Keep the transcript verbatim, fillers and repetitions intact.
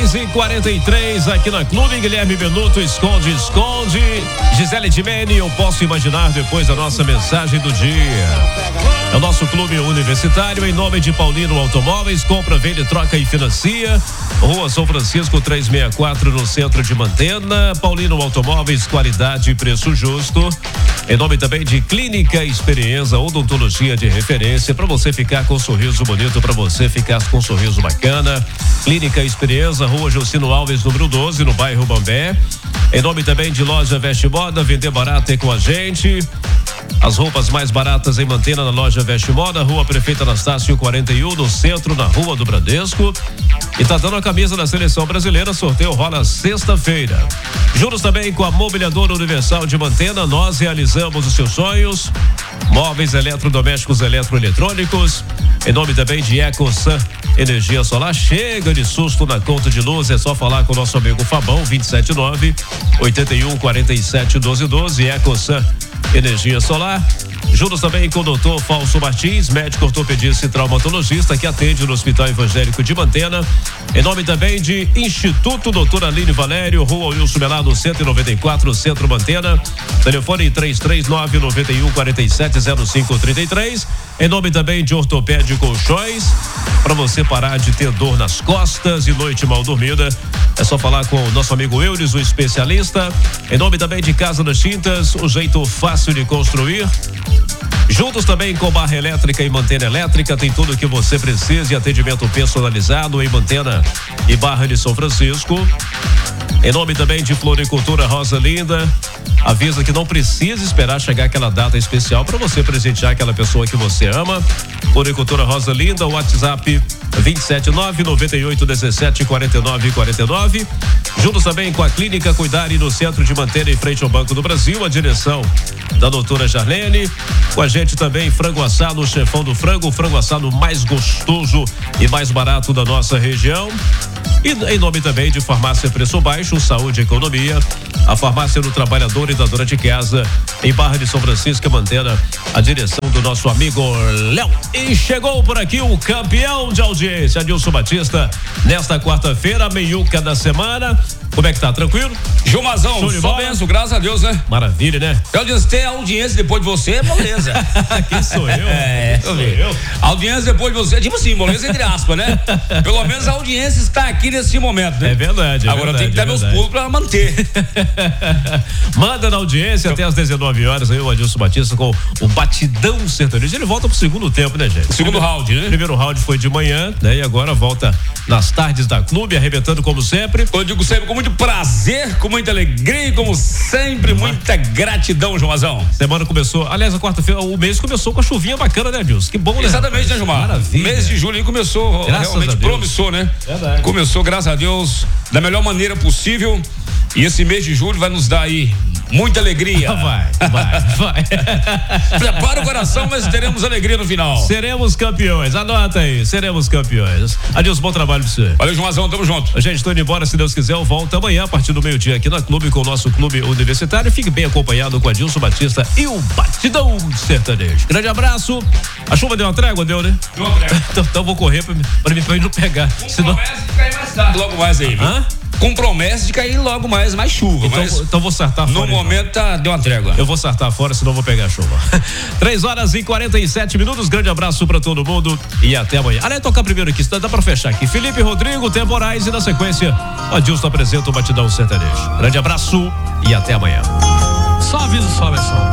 horas e quarenta e três aqui na Clube. Guilherme Benuto, esconde, esconde. Gisele Dimene, eu posso imaginar depois da nossa mensagem do dia. É o nosso clube universitário, em nome de Paulino Automóveis, compra, vende, troca e financia. Rua São Francisco trezentos e sessenta e quatro, no centro de Mantena. Paulino Automóveis, qualidade e preço justo. Em nome também de Clínica Experiência, odontologia de referência, para você ficar com um sorriso bonito, para você ficar com um sorriso bacana. Clínica Experiência, Rua Josino Alves, número doze, no bairro Bambé. Em nome também de Loja Veste Moda, vender barato é com a gente. As roupas mais baratas em Mantena, na Loja Veste Moda, Rua Prefeita Anastácio quarenta e um, no centro, na Rua do Bradesco. E tá dando a camisa da Seleção Brasileira, sorteio rola sexta-feira. Juros também com a Mobiliadora Universal de Mantena, nós realizamos os seus sonhos. Móveis eletrodomésticos, eletroeletrônicos. Em nome também de EcoSan Energia Solar. Chega de susto na conta de luz, é só falar com o nosso amigo Fabão, vinte e sete nove, oitenta e um, quarenta e sete, doze doze. EcoSan Energia Solar. Juros também com o doutor Falso Martins, médico ortopedista e traumatologista, que atende no Hospital Evangélico de Mantena. Em nome também de Instituto Doutor Aline Valério, Rua Wilson Melado, cento e noventa e quatro, Centro Mantena. Telefone três três nove, nove um, quatro sete, zero cinco três três. Em nome também de Ortopédia Colchões, para você parar de ter dor nas costas e noite mal dormida, é só falar com o nosso amigo Eudes, o especialista. Em nome também de Casa das Tintas, o jeito fácil de construir. Juntos também com Barra Elétrica e Mantena Elétrica, tem tudo o que você precisa e atendimento personalizado em Mantena e Barra de São Francisco. Em nome também de Floricultura Rosa Linda, avisa que não precisa esperar chegar aquela data especial para você presentear aquela pessoa que você ama. Floricultura Rosa Linda, WhatsApp vinte e sete nove, noventa e oito, dezessete, quarenta e nove, quarenta e nove. Juntos também com a Clínica Cuidare no centro de Mantena, em frente ao Banco do Brasil, a direção da doutora Jarlene. Com a gente também frango assado, o chefão do frango, o frango assado mais gostoso e mais barato da nossa região. E em nome também de Farmácia Preço Baixo, Saúde e Economia, a farmácia do trabalhador e da dona de casa, em Barra de São Francisco, Mantena, a direção do nosso amigo Léo. E chegou por aqui o campeão de audiência, Adilson Batista, nesta quarta-feira, meiuca da semana. Como é que tá? Tranquilo? Gilmazão, só benção, graças a Deus, né? Maravilha, né? Eu disse, ter audiência depois de você, moleza. Quem sou eu? É, sou eu. Audiência depois de você, tipo assim, moleza entre aspas, né? Pelo menos a audiência está aqui nesse momento, né? É verdade, é Agora verdade, tem que dar é meus verdade. pulos pra manter. Manda na audiência até às dezenove horas aí o Adilson Batista com o Batidão Sertanejo. Ele volta pro segundo tempo, né, gente? O segundo primeiro, round, né? Primeiro round foi de manhã, né? E agora volta nas tardes da Clube, arrebentando como sempre. Eu digo sempre com muito prazer, com muita alegria e como sempre, muita gratidão, Gilmazão. Semana começou, aliás, a quarta-feira, o mês começou com a chuvinha bacana, né, Adilson? Que bom, né? Exatamente, né, Gilmar? Maravilha. Mês de julho aí começou, Graças realmente a Deus. promissor, né? Verdade. Começou, graças a Deus, da melhor maneira possível. E esse mês de julho vai nos dar aí muita alegria. Vai, vai, vai. Prepara o coração, mas teremos alegria no final. Seremos campeões, anota aí, seremos campeões. Adilson, bom trabalho pra você. Valeu, Gilmazão, tamo junto. Gente, tô indo embora, se Deus quiser, eu volto amanhã a partir do meio-dia aqui na Clube com o nosso Clube Universitário. Fique bem acompanhado com Adilson Batista e o Batidão Sertanejo. Grande abraço. A chuva deu uma trégua, deu, né? Deu uma trégua. Então, então vou correr pra, pra mim pra mim não pegar. Com Senão... promessa de cair mais tarde, logo mais aí, viu? Hã? Com promessa de cair logo mais, mais chuva. Então, mas então vou sartar no fora. momento então. tá, deu uma trégua. Eu vou sartar fora, senão vou pegar a chuva. três horas e quarenta e sete minutos. Grande abraço pra todo mundo e até amanhã. Aliás, tocar primeiro aqui, dá pra fechar aqui. Felipe Rodrigo, Temporais, e na sequência, o Adilson apresenta o Batidão Sertanejo. Grande abraço e até amanhã. Só aviso só, pessoal.